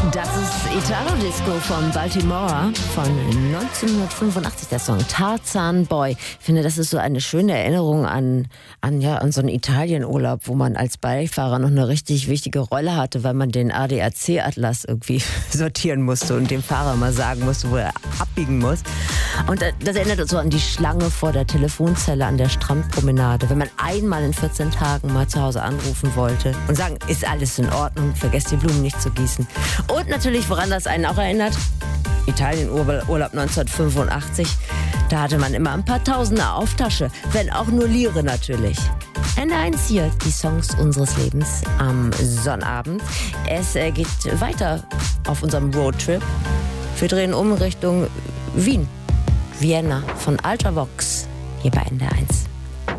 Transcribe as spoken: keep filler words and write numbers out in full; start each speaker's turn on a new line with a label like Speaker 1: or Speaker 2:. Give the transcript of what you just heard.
Speaker 1: Das ist Italo Disco von Baltimore von neunzehnhundertfünfundachtzig, der Song Tarzan Boy. Ich finde, das ist so eine schöne Erinnerung an, an, ja, an so einen Italienurlaub, wo man als Beifahrer noch eine richtig wichtige Rolle hatte, weil man den A D A C-Atlas irgendwie sortieren musste und dem Fahrer mal sagen musste, wo er abbiegen muss. Und das erinnert uns so an die Schlange vor der Telefonzelle an der Strandpromenade, wenn man einmal in vierzehn Tagen mal zu Hause anrufen wollte und sagen, ist alles in Ordnung, vergesst die Blumen nicht zu gießen. Und natürlich, woran das einen auch erinnert, Italienurlaub neunzehnhundertfünfundachtzig, da hatte man immer ein paar Tausender auf Tasche, wenn auch nur Lire natürlich. Ende eins hier, die Songs unseres Lebens am Sonnabend. Es geht weiter auf unserem Roadtrip. Wir drehen um Richtung Wien, Vienna von Ultravox, hier bei Ende eins.